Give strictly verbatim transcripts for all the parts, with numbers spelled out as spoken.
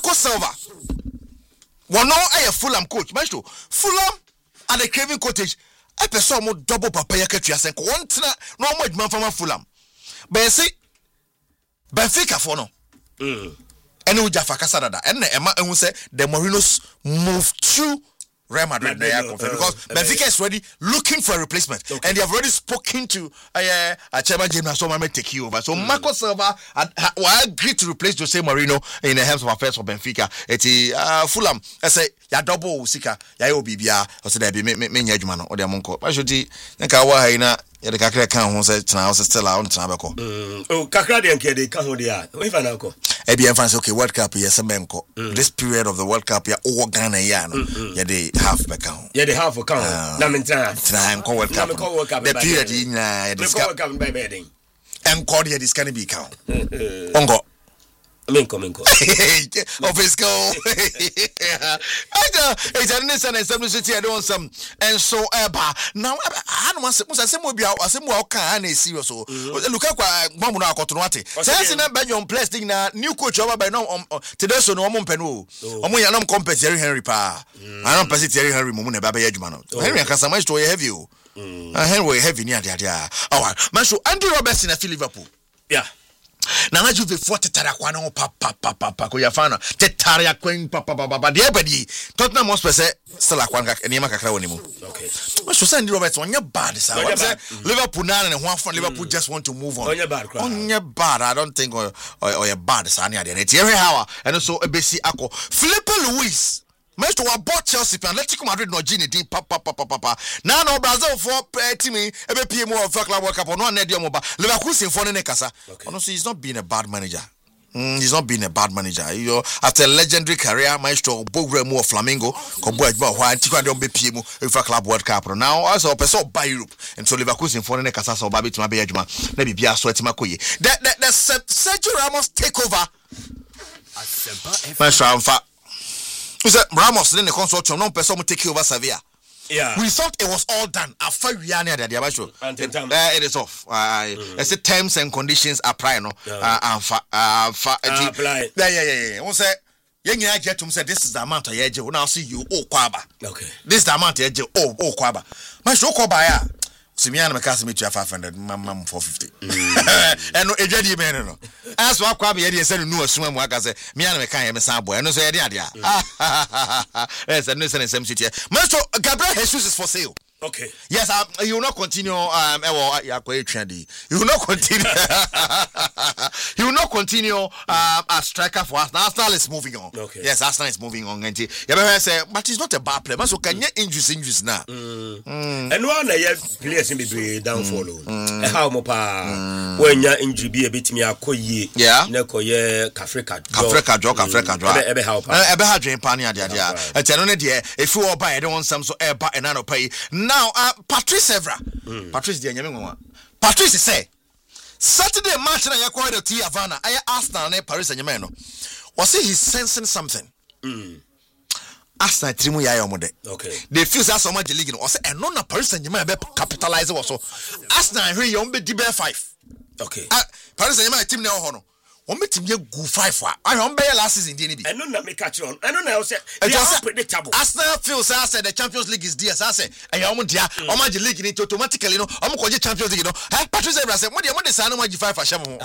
Marco Silva. One no a Fulham coach. Maestro, Fulham at the Craven Cottage. I person more double papaya ketria sen one tina no more man from Fulham. But say Benfica for no. Mm. And we Jaffa Casada and Emma and we say the Morinos move to Real Madrid uh, because uh, Benfica is ready looking for a replacement, okay. And they have already spoken to uh, uh, Chairman James so may take you over. So mm. Marco Silva uh, uh, agreed to replace Jose Mourinho in the helms of affairs for Benfica. It's uh, Fulham. I say ya double sika ya yo bibia. I say there be me me me nyadwuma no. O de monko. I should think nka wa ha ina ya de kakra kan ho say tena house still out tena be ko. Oh kakra de nke de kan ho de a. We fa na ko. E bi enfan say okay World Cup yes menko. This period of the World Cup ya o Ghana ya no. Ya de half be kan. Yeah, the half account. Na mentra. Try and World Cup. The period in uh, the World Cup by bedding. And call here this can be count. Ongo. Minko minko. Office go. I it's a Nissan and some city I don't some and so eba. Now I don't want to say more be out as more can serious. Look at Mamu na Cotonati. Since in a Benjamin plastic na new coach over by no today so no penu. Omo ya no compare Thierry Henry pa. I don't pass Thierry Henry mumu na baba yadwuma no. Henry can some to heavy o. Henry heavy near there. Oh, man so Andy Robertson at Liverpool. Yeah. Nana Juve forty tarakwa no papa papa papa ko yafana tetaria kwen papa papa de ebadi Tottenham Hotspur say still akwan ka enema kakra woni mu. Okay. So Andy Robertson onya bad sir. Liverpool na na ho afon Liverpool just want to move on. Onya bad. Onya bad. I don't think or or bad sir na dey. Every hour and so ebesi akọ Felipe Luis Maestro wa bought Chelsea and Atletico Madrid no gini din papa papa papa. Now no Brazil for team e be P M O of Club World Cup no na dey mo ba. Leverkusen for ne kasa. Honestly, he's not being a bad manager. Mm, he's not being a bad manager. You know, after a legendary career, Maestro Bogremo of Flamengo, Kombo Ejba Hwa Antigua don be P M O of Club World Cup. Now also person by Europe and so Leverkusen for ne kasa so ba bi tuma be adwuma. Na bibia so etima koye. The the the Sergio Ramos takeover. Maestro amfa we said Ramos in the consortium, no person will take over Sevilla. Yeah. We thought it was all done. After we are near the Diabasho. It is off. Uh, mm. I said terms and conditions apply, no? Uh, uh, fa, uh, fa, uh, apply. Yeah, yeah, yeah, yeah. We say, young get to say, this is the amount of yeje. We now see you, oh, Kwaba. Okay. This is the amount of yeje, oh, oh, Kwaba. My show Kwaba, Simian Macassi to five hundred, mamma four fifty. And no, a jedi man. No. As what Kwabi had said, no, swim work as a Miana Mecca, and Sambo, and no say, idea. Yes, and listen in some city. Master Gabriel Jesus is for sale. Okay. Yes, um, you will not continue. Um, well, you are quite trendy. You will not continue. You will not continue. Um, as striker for us. Now Arsenal is moving on. Okay. Yes, Arsenal is moving on. And you ever say, but it's not a bad player. So can you injuries injuries now? And one day players in be down follow. How mo pa when you injury be a bit me akoye. Yeah. Neko ye Kafrika. Kafrika jo, Kafrika jo. Ebe how pa. Ebe how dream pani adia dia. And tell no there. If you all buy, I don't want some so eba and I don't pay. Now, uh, Patrice Evra. Mm. Patrice Dianyame. Patrice say Saturday match na yakwa de T Havana. I Arsenal na Paris Saint-Germain no. Was he he's sensing something? Mm. Arsenal trimu ya yomode. Okay. They feel that so much league no. Was say no na Paris Saint-Germain be capitalize was so. Arsenal here you be D B five. Okay. Uh, Paris Saint-Germain team na ho no. One me team ye go five for. I am be last season dey ni bi. I no na make catch on. I no na say they are predictable. Arsenal feels I said the Champions League is there. I say I am dia. O ma league ni automatically no. O mo koje Champions League no. Eh Patrice Evra say mo dey mo dey say no ma five for sham ho.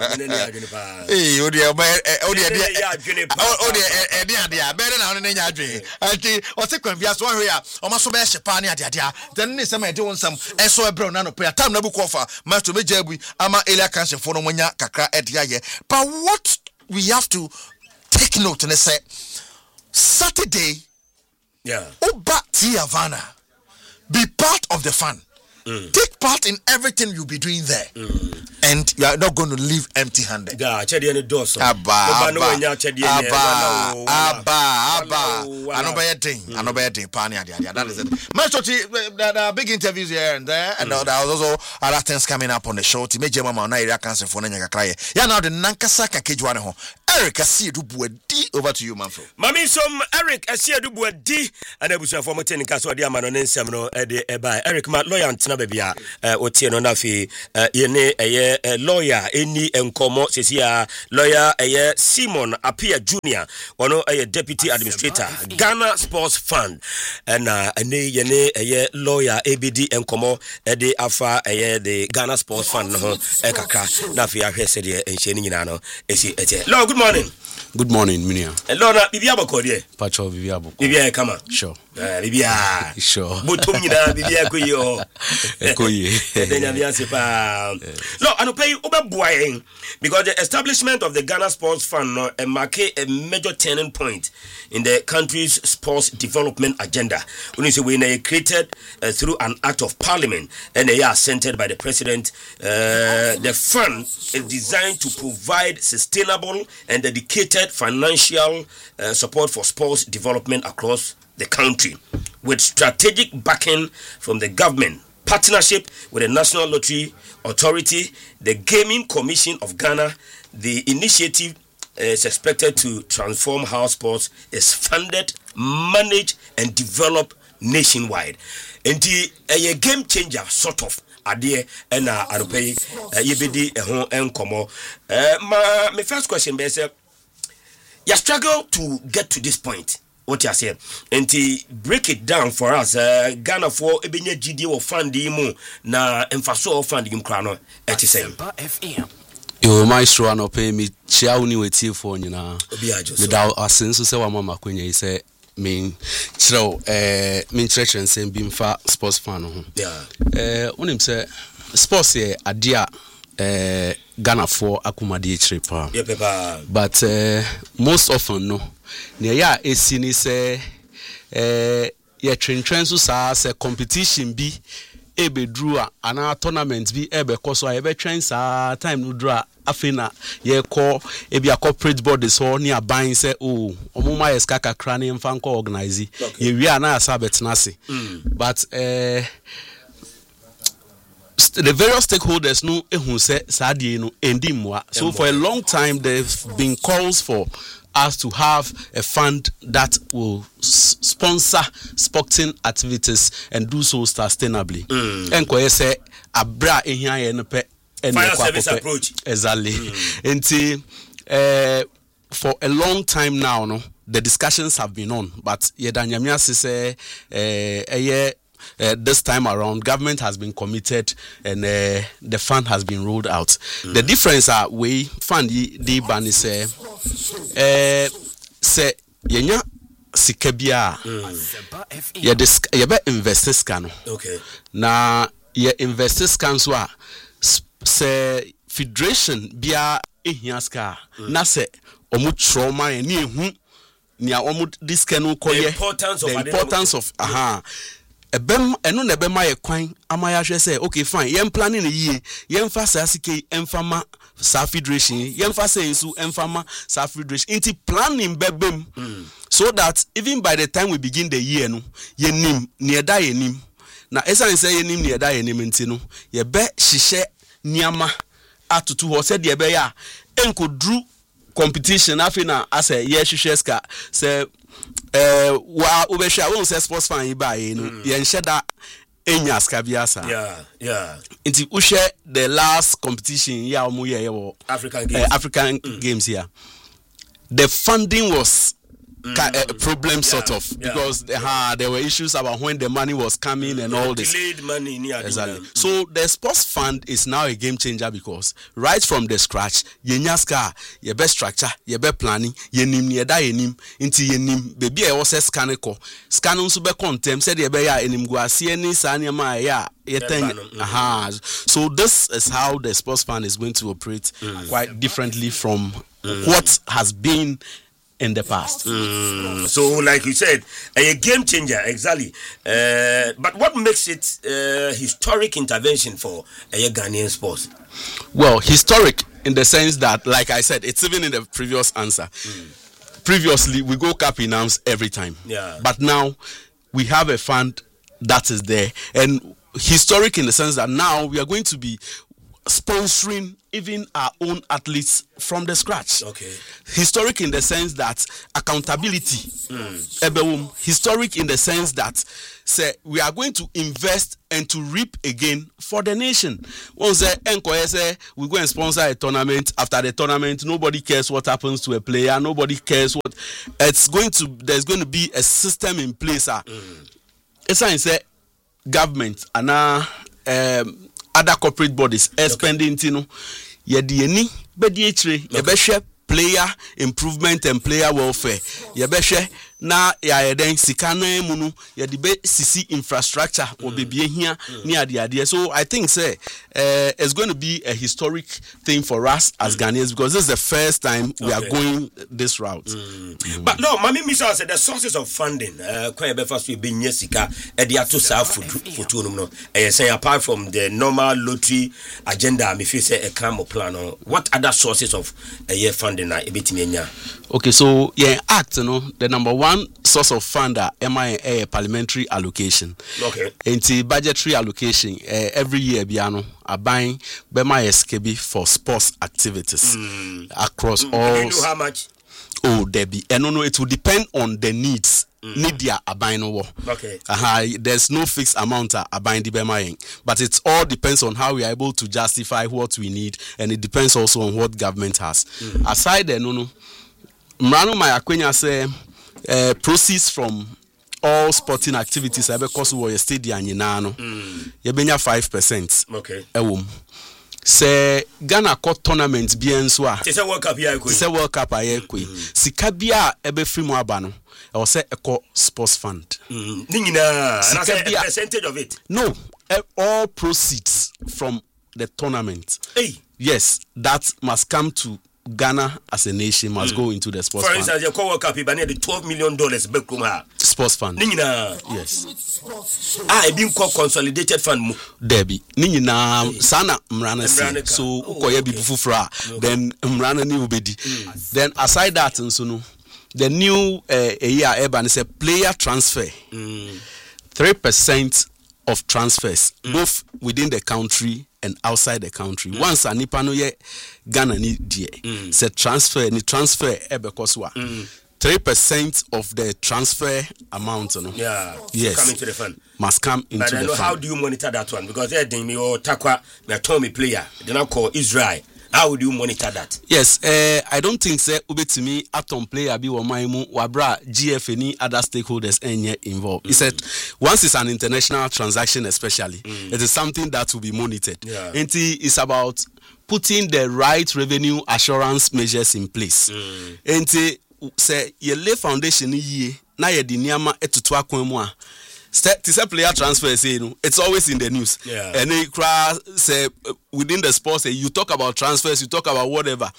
Eh o dey o dey dey o dey e dey dey be na no nya adwen. Anti o se kwan bia so hwe a o ma so be hye pa na ade ade a. Then ni say ma dey won sam e so e bro na no prayer time na bu kofa. Master me jabu ama Elia Kanse for no nya kakra e dey aye. But what we have to take note and say Saturday, yeah, Oba T Havana, be part of the fun. Mm. Take part in everything you'll be doing there, mm. and you are not going to leave empty-handed. Yeah, chedi any doors. Abba, abba, abba, abba, abba. I know by a thing. I know by a thing. Pania, that is it. There are big interviews here and there, and there are also other things coming up on the show. To make Jema Mama Area Cancer for Nanya Cry. Yeah, now the Nankasaka Kijuano. Eric Asiedubuadi, over to you, Manfro. Mami som Eric Asiedubuadi, and Abusa for Motin Castle Diamano and Samno Ede Eba. Eric Mat lawyer and Tanabia, Otieno Nafi, Yene, a lawyer, any encomo, Cecia, lawyer, a Simon Apia Junior, one a deputy administrator, Ghana Sports Fund, and a Yene, a lawyer, A B D encomo, Ede Afa, a the Ghana Sports Fund, no, Ekaka, Nafia Hesedi, and Sheninano, Esi Ete. Lord, good morning. Good morning, Minia. Hello, Bibiabo Codie. Pacho Bibiabo. Bibia, come on. Sure. Bibia. Sure. Butumina, Bibia Kuyo. Ekoye. Then I answer. No, I don't pay over boying because the establishment of the Ghana Sports Fund no, uh, mark a major turning point in the country's sports development agenda. When you say when they created uh, through an act of parliament and they are centered by the president, uh, the fund is designed to provide sustainable and dedicated financial uh, support for sports development across the country, with strategic backing from the government, partnership with the National Lottery Authority, the Gaming Commission of Ghana. The initiative is expected to transform how sports is funded, managed, and developed nationwide. And the a game changer, sort of. Adie and I pay Yebedi a home and como. My first question is, you struggle to get to this point. What you saying? And to break it down for us, uh, Ghana for Ebenya G D or Fandimu na emfaso Fandim Crano at the same. Yo, maestro, ano pay me chia uni weti for you na. Without our sense to say wa mama kwenye he say mean so eh mean church and say bimfa sports fan ho. Yeah. Eh unim say sports here adia eh Ghana for akumadi chiripa. Yeah, papa. But uh, most often no. Near ya esi ni say eh ye train train so sa say competition bi ebe drew an a tournament bi ebe koso a ebe train sa time no draw afina ye call ebi a corporate bodies so ni aban say oh omuma yes kaka krane mfa nko organize ye wi ana asabet na se but eh the various stakeholders no ehun say sadie no endimwa. So for a long time there've been calls for us to have a fund that will s- sponsor sporting activities and do so sustainably. Enko say abra ehia ye no pe fire service approach. Exactly. Enti eh for a long time now no the discussions have been on, but yedanyamia say eh eh Uh, this time around, government has been committed and uh, the fund has been rolled out. Mm. The difference are we fund the ban is uh, uh, say yenya sikabia ye dis ye be investors scan. Okay. Na ye investors scan so a say federation bia ehia ska na say omu trauma ni ehu ni a omu diskenu koye the importance of the importance of aha ebem eno na ebema ye kwan amaya hwe say okay fine yem planning ye yem fa sasike emfama sa federation yem fa say nsu emfama sa federation inti planning bebem mm. so that even by the time we begin the year no ye nim ne eda ye nim na esan say ye nim ne eda ye nim nti no ye be hihye niama atutu ho say de be ya enkodru competition afina as a ye hihye ska say eh wa obehwa won say sports fan yi ba yi no ye nhye da enya ska biasa yeah yeah inti uhwe the last competition ya omo ye ye African games uh, African mm. games here the funding was mm. a problem yeah. sort of yeah. because yeah. Uh, there were issues about when the money was coming mm. and all this delayed money near exactly mm. so the sports fund is now a game changer because right from the scratch yenyaska ye best structure ye be planning ye nim ne da ye nim nti ye nim baby e wo se scan ko scan nso be contem said ye be ya enim go ase ni sa ne ma ya ye ten aha so this is how the sports fund is going to operate mm. quite differently from mm. what has been in the past. Mm, so, like you said, a game changer, exactly. Uh, but what makes it uh, historic intervention for a Ghanaian sports? Well, historic in the sense that, like I said, it's even in the previous answer. Mm. Previously, we go cap in arms every time. Yeah. But now, we have a fund that is there. And historic in the sense that now we are going to be sponsoring even our own athletes from the scratch. Okay. Historic in the sense that accountability. Mm. Historic in the sense that say we are going to invest and to reap again for the nation. Once say we go and sponsor a tournament. After the tournament, nobody cares what happens to a player. Nobody cares what it's going to. There's going to be a system in place. Uh. Mm. It's like say government and uh, um, other corporate bodies are spending, you know, yedi eni bedi echire yebehwe player improvement and player welfare yebehwe na ya eden sika na mu no yedi be sisi infrastructure obebie hia ni ade ade. So I think say uh, it's going to be a historic thing for us as Ghanaians because this is the first time we okay. are going this route. Mm. Mm. But no, Mami Misa said the sources of funding uh quite be first we be sika e dey ato sa foto no no e say apart from the normal lottery agenda me feel say a crime plan. What other sources of uh, year funding na e betimi anya? Okay, so yeah, act you know the number one source of fund are M I A parliamentary allocation. Okay. Into budgetary allocation uh, every year biano are buying B M I S K B for sports activities mm. across mm. all. Do you know how much? Oh, Debbie, and no, no, it will depend on the needs. Mm. Need their abino. Okay. Uh-huh. There's no fixed amount of abine the B M I, but it all depends on how we are able to justify what we need, and it depends also on what government has. Mm. Aside the no no, Mrano Mayakwenya say. Uh, proceeds from all sporting activities I because we stadium nyina no yebenya five percent. Okay. Ewom say Ghana court tournament bi enso a say World Cup ya ekwe say World Cup ya ekwe sika bia ebe free mu aba no e wo say eco sports fund mm nyina and say a percentage of it. No, all proceeds from the tournament. Hey. Yes, that must come to Ghana as a nation must mm. go into the sports For fund. For instance, your World Cup is the twelve million dollars back from her. Sports fund. Nina. Yes. Ah, it been called consolidated fund. Debbie. Nina sana mrana si. So ukoye bi bufufra. Then mrana ni ubedi. Then aside that so no, the new uh, year urban is a player transfer. Three mm. percent of transfers, mm. both within the country and outside the country. Mm. Once a nipa no ye Ghana ni die. Mm. Say transfer ni transfer ebe koswa. Three percent of the transfer amount, no? Yeah. Yes. Come into the fund. Must come into but the I know fund. How do you monitor that one? Because they didn't me or Takwa me Tommy player. They now call Israel. How would you monitor that? Yes, uh, I don't think say ubetimi atom player bi wo maimu wabra G F any other stakeholders enye involved. He mm. said once it's an international transaction especially, mm. it is something that will be monitored. Yeah. And it's about putting the right revenue assurance measures in place. Mm. And say ye lay foundation ye na ye di niama etutu akwan mu a to say player transfer, say, you know, it's always in the news. Yeah. And they say within the sports, say, you talk about transfers, you talk about whatever.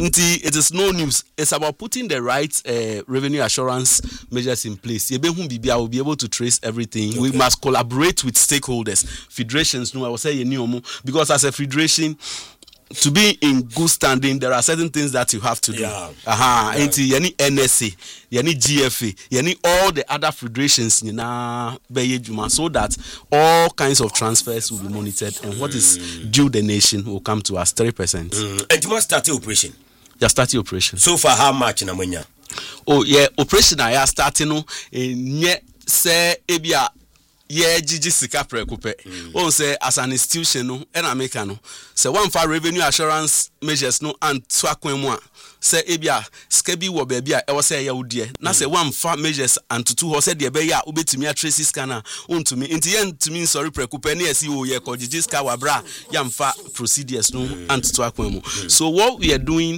It is no news. It's about putting the right uh, revenue assurance measures in place. I will be able to trace everything. Okay. We must collaborate with stakeholders, federations. No, I will say because as a federation, to be in good standing, there are certain things that you have to do. Yeah. Aha, uh-huh. Yeah. Any N S A, any G F A, any all the other federations, you know, so that all kinds of transfers will be monitored, and what is due the nation will come to us three percent. Mm. And you must start the operation. Just start the operation. So far, how much in Amanya? Oh yeah, operation I are starting no. Nye say ebia. Yeah, Gigi Sika Prekupe. Oh, say as an institution, no, and Americano. Say one for revenue assurance measures, no, and Swakwemwa. Say Ebia, Skebi wo baby, I was say Yaudie. Now say one for measures and to two horse said the Beya, Ubetimia Tracy scanner, un to me. In the end, to me, sorry, Prekupe, near see who ye called Gigi Skawabra, Yam fa procedures, no, and Swakwemo. So what we are doing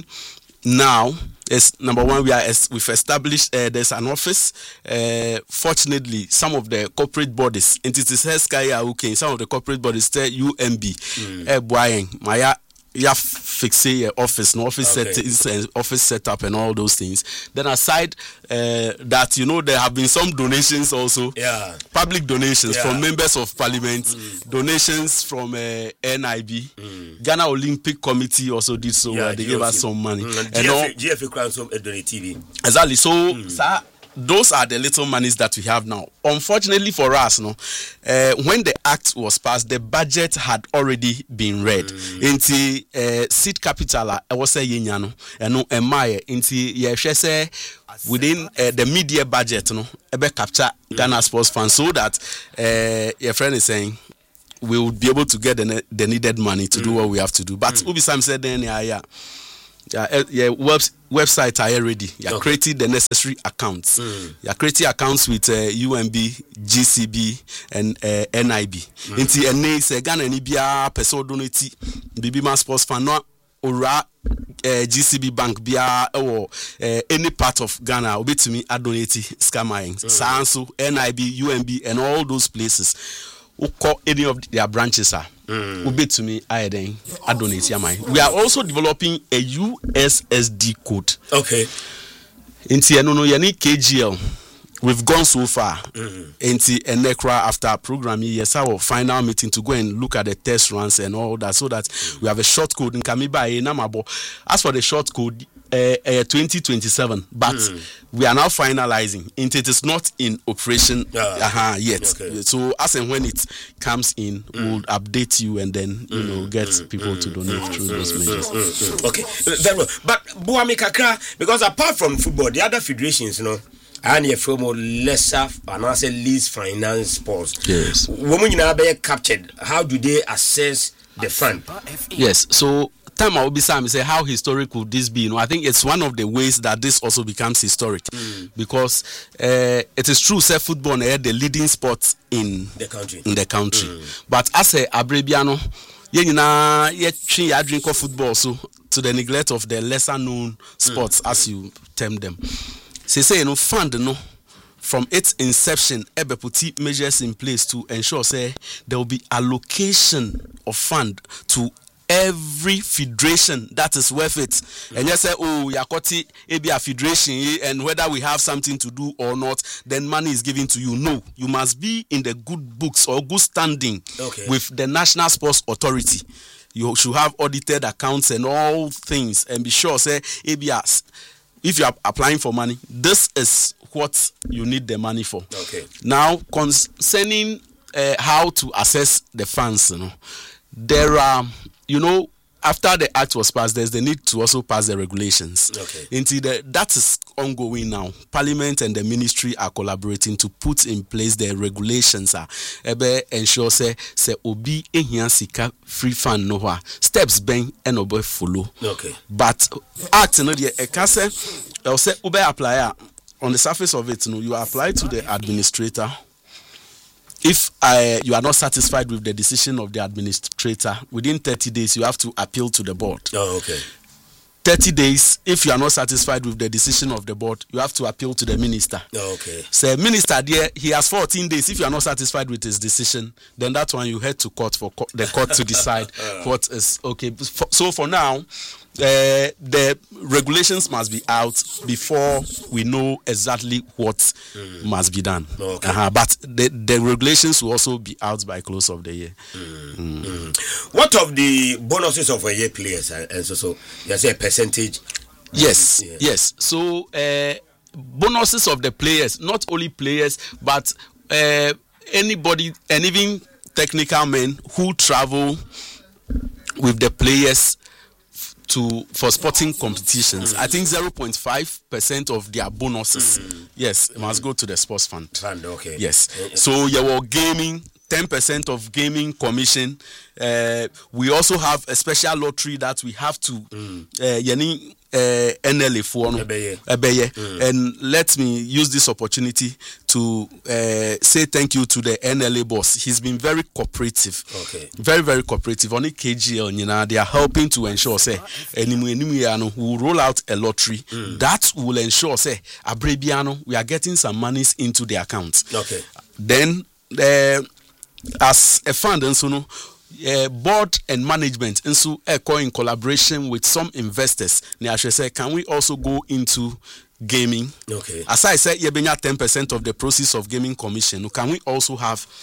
now is number one, we are we've established uh, there's an office. Uh, fortunately, some of the corporate bodies, entities, okay, some of the corporate bodies, U M B, eh, mm. Maya. You have fixed a office, no office okay. set, office setup, and all those things. Then aside uh, that, you know, there have been some donations also, yeah, public donations yeah. from members of parliament, mm. donations from uh, N I B, mm. Ghana Olympic Committee also did so. Yeah, well. They G F C. Gave us some money, mm. and, and G F A, all, G F A Crown some donate T V. Exactly. So, mm. sir, those are the little monies that we have now. Unfortunately for us, no, uh, when the act was passed, the budget had already been read. Mm. Inti uh, seed capital, I was saying, you know, and no, emaye. Inti ye say within uh, the media budget, no, ebe capture Ghana Sports Fund, so that uh, your friend is saying we will be able to get the, ne- the needed money to mm. do what we have to do. But mm. Ubi Sam said, then yeah, yeah. Yeah, yeah, web, website are ready. You're okay. creating the necessary accounts. Mm. You're creating accounts with uh, U M B, G C B, and uh, N I B. Inti ene se Ghana ni bia person donate Bibi Man Sports Fund no ora uh, G C B Bank bia or uh, any part of Ghana obetumi adonate scamming. Mm. Sanso, N I B, U M B, and all those places. Who call any of their branches are. Mm. Ube to me, I then I donate your mind. We are also developing a U S S D code. Okay. Inti no no yani K G L. We've gone so far. Mm-hmm. Inti Enekra after programming, yes, our final meeting to go and look at the test runs and all that, so that mm. we have a short code in Kamiba Namabo. As for the short code, uh, uh, twenty twenty-seven, but mm. we are now finalizing. It is not in operation uh, uh-huh, yet. Okay. So as and when it comes in, mm. we'll update you and then you mm. know get mm. people mm. to donate mm. through mm. those measures. Mm. Mm. Okay, very well. But Buami Kakra, because apart from football, the other federations, you know. And you feel more lesser and I say least finance sports. Yes. Women in Abbey captured. How do they assess the fund? Yes. So time I will be saying say how historic would this be? You know, I think it's one of the ways that this also becomes historic mm. because uh, it is true. Say football is the leading sport in the country. In the country, mm. but as a Abrebiano, you know, you drink of football so to the neglect of the lesser known sports mm. as you term them. Say say you know fund no from its inception ebe put measures in place to ensure say there will be allocation of fund to every federation that is worth it. Mm-hmm. And you say oh yakoti ebi a federation and whether we have something to do or not then money is given to you. No, you must be in the good books or good standing okay. with the National Sports Authority. You should have audited accounts and all things and be sure say ebi as if you are applying for money, this is what you need the money for. Okay. Now, concerning uh, how to assess the funds, you know, there are, you know, after the act was passed, there's the need to also pass the regulations. Okay. Into the that is ongoing now. Parliament and the ministry are collaborating to put in place the regulations. Ah, ebe ensure say say obi ehia sika free fund no ha steps ben and obi follow. Okay. But act no the eka say I say obi apply on the surface of it. No, you apply to the administrator. If uh, you are not satisfied with the decision of the administrator, within thirty days, you have to appeal to the board. Oh, okay. thirty days, if you are not satisfied with the decision of the board, you have to appeal to the minister. Oh, okay. So, minister, there, he has fourteen days. If you are not satisfied with his decision, then that's when you head to court for co- the court to decide uh. what is okay. So, for now, Uh, the regulations must be out before we know exactly what mm. must be done. Okay. Uh-huh. But the, the regulations will also be out by close of the year. Mm. Mm. Mm. What of the bonuses of a year players? And so, so there's a percentage. Yes, yeah. yes. So uh, bonuses of the players, not only players, but uh, anybody and even technical men who travel with the players to for sporting competitions. Mm. I think zero point five percent of their bonuses, mm. yes, it must mm. go to the sports fund. Fund, okay. Yes. Uh, so you were gaming, ten percent of gaming commission. Uh, we also have a special lottery that we have to mm. uh, yani, uh, N L A for no, mm. And let me use this opportunity to uh, say thank you to the N L A boss. He's been very cooperative, okay, very very cooperative. On the K G L, you know, they are helping to ensure say we will roll out a lottery mm. that will ensure say Abrebiano we are getting some monies into the account. Okay, then uh, as a fund and so no. Uh, board and management and so uh, in collaboration with some investors I should say can we also go into gaming. Okay, as I said you bring ten percent of the proceeds of gaming commission. Can we also have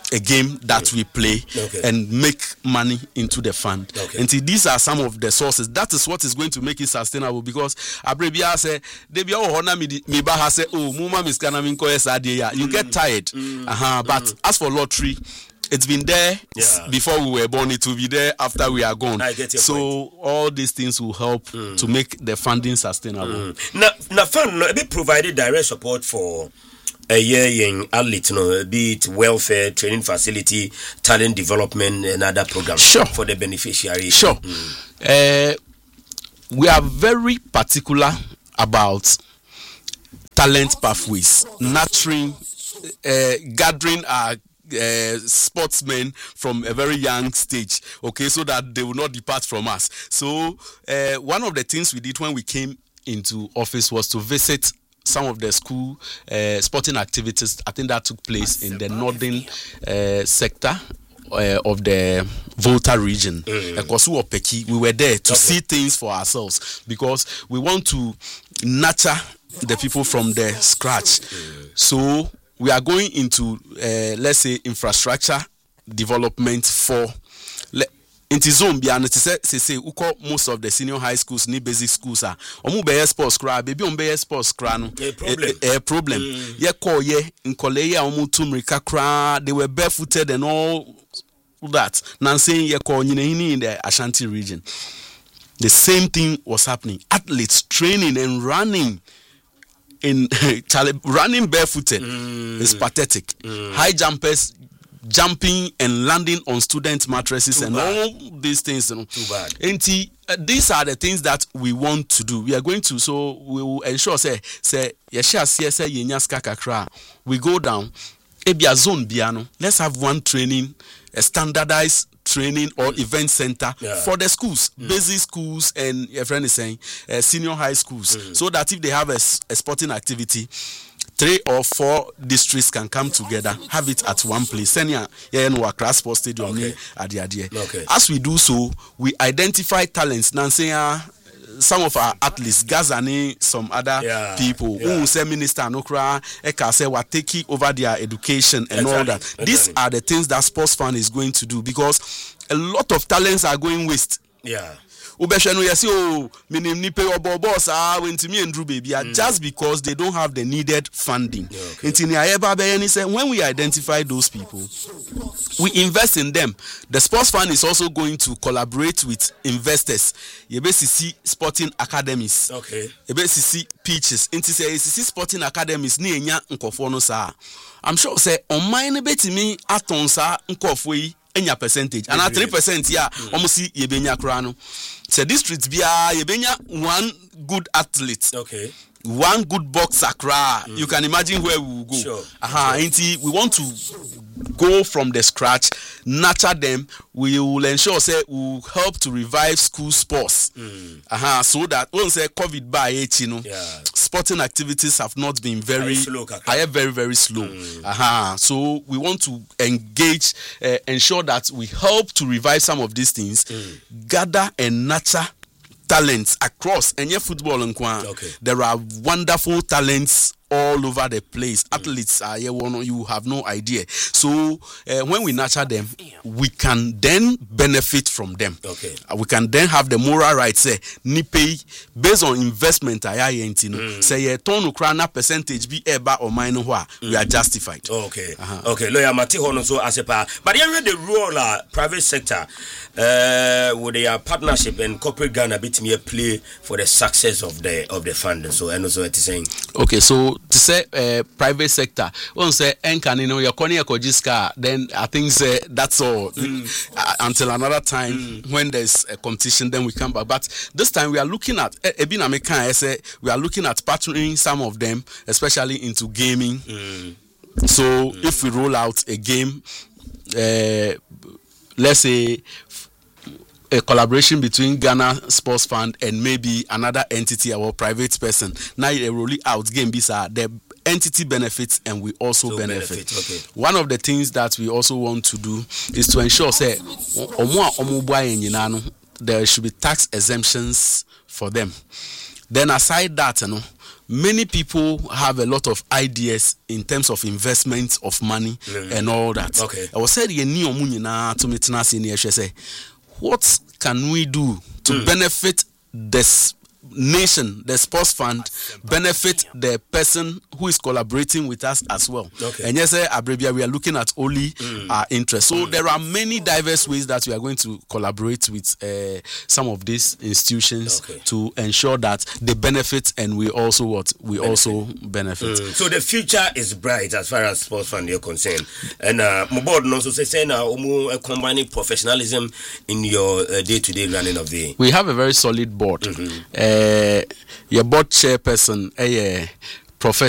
a game that we play okay. and make money into the fund. Okay. And see, these are some of the sources. That is what is going to make it sustainable, because Abrebia say they be all honor me me ba say oh muma miskana minko esadia. You get tired. Mm. Uh-huh. But mm. as for lottery, it's been there yeah. before we were born. It will be there after we are gone. I get your so point. all these things will help mm. to make the funding sustainable. Mm. Now, now, fund no, be provided direct support for a year in athlete, no, be it welfare, training facility, talent development, and other programs sure. for the beneficiaries. Sure. Mm. Uh, we are very particular about talent pathways, nurturing, uh, gathering our Uh, sportsmen from a very young stage, okay, so that they will not depart from us. So uh, one of the things we did when we came into office was to visit some of the school uh, sporting activities. I think that took place in the northern uh, sector uh, of the Volta region. Mm. We were there to okay. see things for ourselves, because we want to nurture the people from the scratch. Mm. So we are going into, uh, let's say, infrastructure development for. Le- Into zone beyond it say say uko most of the senior high schools ni basic schools are omu be sports cra baby on be sports cra no a problem a, a problem mm. ye call ye nkole ye omu tumrika cra they were barefooted and all that now saying ye call in the Ashanti region. The same thing was happening. Athletes training and running in running barefooted mm. is pathetic. Mm. High jumpers jumping and landing on student mattresses Too and bad. all these things. You know. Too bad. And t- uh, these are the things that we want to do. We are going to, so we will ensure, say, say, we go down, ebia zone biano. Let's have one training, a standardized training or mm. event center yeah. for the schools, mm. basic schools, and your friend is saying uh, senior high schools, mm. so that if they have a, a sporting activity, three or four districts can come together, have it at one place. Senior, yeah, no, Accra Sports Stadium, okay. okay. As we do so, we identify talents. Now, some of our athletes, Gazani, some other yeah, people yeah. who say minister Nokra, Eka say we're taking over their education and exactly, all that. exactly. These are the things that Sports Fund is going to do, because a lot of talents are going waste. Yeah. Ubeshanu yesi o minim nipe obo boss ah wentimi endru baby just because they don't have the needed funding. Intini ayeba be say when we identify those people, we invest in them. The Sports Fund is also going to collaborate with investors. Yebesisi sporting academies. Okay. Yebesisi pitches. Inti say sisi sporting academies ni enya nkofo no sa. I'm sure say on mine betimi aton sa nkofo yi enya percentage and at three percent yeah mm. almost yebenya krano. So district bia yebenya one good athlete. Okay. One good boxer cry. Mm. You can imagine where we will go. Sure. Aha, sure. We want to go from the scratch, nurture them. We will ensure say we will help to revive school sports. Mm. Aha, so that when say COVID by eight, you know, yeah. sporting activities have not been very slow, I very very slow. Mm. Aha, so we want to engage, uh, ensure that we help to revive some of these things, mm. gather and nurture talents across any football and okay. There are wonderful talents all over the place. Mm. Athletes are here, you have no idea. So uh, when we nurture them, we can then benefit from them. Okay. Uh, we can then have the moral right say nipe based on investment I you know say a ton krana percentage be eba or minor we are justified. Okay. Uh-huh. Okay. Lawyer Mati Hono so as a pa. But you read the role uh, private sector uh with their partnership and corporate Ghana bit me a play for the success of the of the fund. So and also it is saying. Okay, so to say uh, private sector, when say enkan you know your corner kojiska, then I think say that's all mm. uh, until another time mm. when there's a competition, then we come back. But this time we are looking at Ebina Mekan. I say we are looking at partnering some of them, especially into gaming. Mm. So mm. if we roll out a game, uh, let's say a collaboration between Ghana Sports Fund and maybe another entity or private person. Now they roll out game bisa the entity benefits and we also so benefit. benefit. Okay. One of the things that we also want to do is to ensure say there should be tax exemptions for them. Then aside that, you know, many people have a lot of ideas in terms of investment of money mm. and all that. Okay. I was said, to me, say, what can we do to mm. benefit this nation, the sports fund, benefit the person who is collaborating with us as well? Okay. And yes, Abrebia, we are looking at only mm. our interests. So mm. there are many diverse ways that we are going to collaborate with uh, some of these institutions okay. to ensure that they benefit and we also what we benefit. also benefit. Mm. So the future is bright as far as sports fund are concerned. And uh, my board also say now uh, combining professionalism in your uh, day-to-day running of the. We have a very solid board. Mm-hmm. Uh, your board chairperson, a uh, Professor